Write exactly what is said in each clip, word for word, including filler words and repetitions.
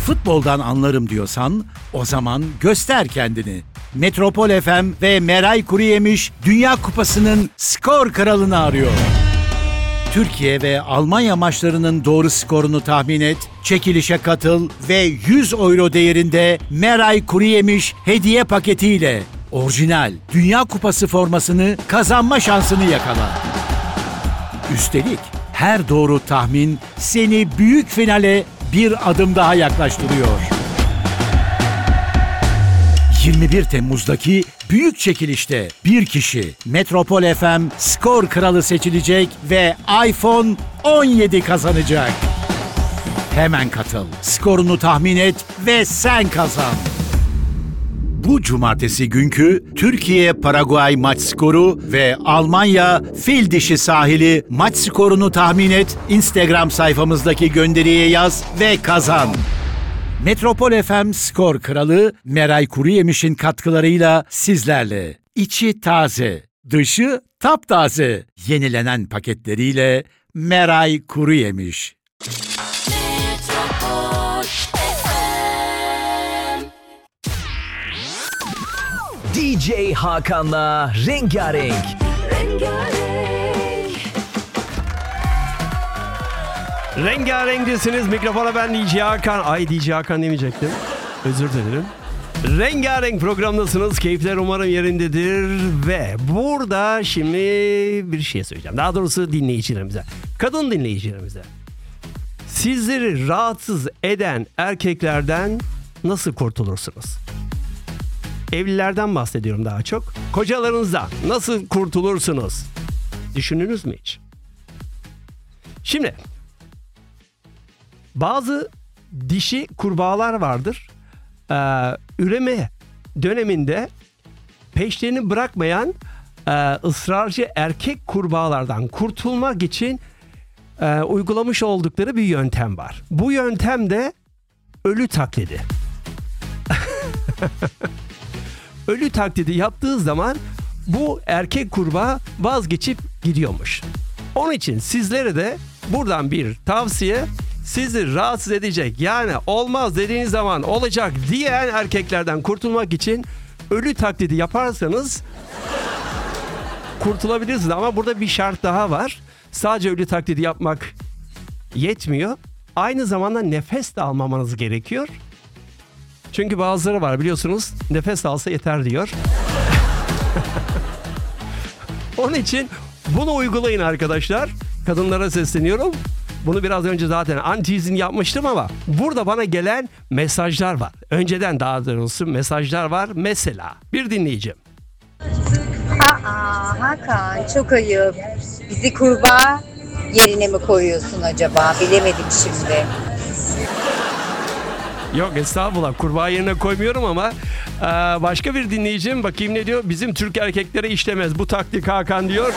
futboldan anlarım diyorsan o zaman göster kendini. Metropol F M ve Meray Kuruyemiş Dünya Kupası'nın skor kralını arıyor. Türkiye ve Almanya maçlarının doğru skorunu tahmin et, çekilişe katıl ve yüz euro değerinde Meray Kuruyemiş hediye paketiyle orijinal Dünya Kupası formasını kazanma şansını yakala. Üstelik her doğru tahmin seni büyük finale bir adım daha yaklaştırıyor. yirmi bir Temmuz'daki büyük çekilişte bir kişi Metropol F M skor kralı seçilecek ve iPhone on yedi kazanacak. Hemen katıl, skorunu tahmin et ve sen kazan. Bu cumartesi günkü Türkiye-Paraguay maç skoru ve Almanya fil dişi sahili maç skorunu tahmin et, Instagram sayfamızdaki gönderiye yaz ve kazan. Metropol F M skor kralı Meray Kuruyemiş'in katkılarıyla sizlerle. İçi taze, dışı taptaze. Yenilenen paketleriyle Meray Kuruyemiş. D J Hakan'la Rengarenk. Rengarenk'desiniz. Mikrofona ben D J Hakan. Ay D J Hakan demeyecektim. Özür dilerim. Rengarenk programdasınız. Keyifler umarım yerindedir. Ve burada şimdi bir şey söyleyeceğim. Daha doğrusu dinleyicilerimize. Kadın dinleyicilerimize. Sizleri rahatsız eden erkeklerden nasıl kurtulursunuz? Evlilerden bahsediyorum daha çok. Kocalarınızdan nasıl kurtulursunuz? Düşündünüz mü hiç? Şimdi bazı dişi kurbağalar vardır. Ee, üreme döneminde peşlerini bırakmayan e, ısrarcı erkek kurbağalardan kurtulmak için e, uygulamış oldukları bir yöntem var. Bu yöntem de ölü taklidi. Ölü taklidi yaptığı zaman bu erkek kurbağa vazgeçip gidiyormuş. Onun için sizlere de buradan bir tavsiye, sizi rahatsız edecek, yani olmaz dediğiniz zaman olacak diyen erkeklerden kurtulmak için ölü taklidi yaparsanız kurtulabilirsiniz. Ama burada bir şart daha var. Sadece ölü taklidi yapmak yetmiyor. Aynı zamanda nefes de almamanız gerekiyor. Çünkü bazıları var biliyorsunuz, nefes alsa yeter diyor. Onun için bunu uygulayın arkadaşlar. Kadınlara sesleniyorum. Bunu biraz önce zaten antizin yapmıştım ama burada bana gelen mesajlar var. Önceden daha doğrusu mesajlar var. Mesela bir dinleyicim. Aa Hakan, çok ayıp. Bizi kurbağa yerine mi koyuyorsun acaba? Bilemedim şimdi. Yok estağfurullah, kurbağa yerine koymuyorum ama e, başka bir dinleyicim bakayım ne diyor? Bizim Türk erkeklere işlemez bu taktik Hakan diyor.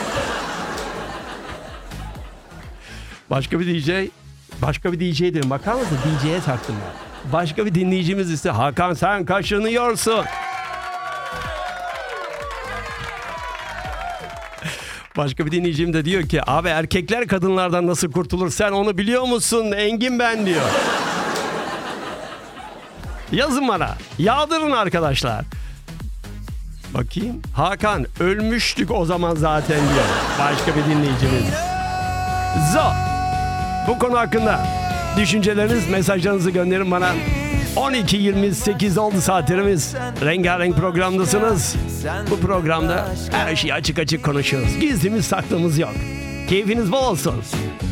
Başka bir D J, başka bir D J diyorum, bakar mısın? D J'ye taktım ben. Başka bir dinleyicimiz ise Hakan sen kaşınıyorsun. Başka bir dinleyicim de diyor ki abi erkekler kadınlardan nasıl kurtulur sen onu biliyor musun? Engin ben diyor. Yazın bana. Yağdırın arkadaşlar. Bakayım. Hakan ölmüştük o zaman zaten diyor. Başka bir dinleyicimiz. Zo. Bu konu hakkında düşünceleriniz, mesajlarınızı gönderin bana. on iki yirmi sekiz oldu saatlerimiz. Rengarenk programdasınız. Bu programda her şeyi açık açık konuşuyoruz. Gizlimiz saklımız yok. Keyfiniz bol olsun.